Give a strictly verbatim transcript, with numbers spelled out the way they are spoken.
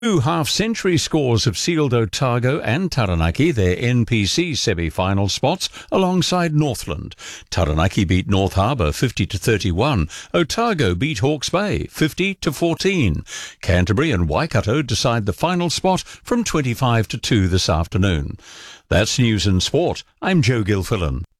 Two half-century scores have sealed Otago and Taranaki their N P C semi-final spots alongside Northland. Taranaki beat North Harbour fifty to thirty-one. Otago beat Hawke's Bay fifty to fourteen. Canterbury and Waikato decide the final spot from twenty-five to two this afternoon. That's News and Sport. I'm Joe Gilfillan.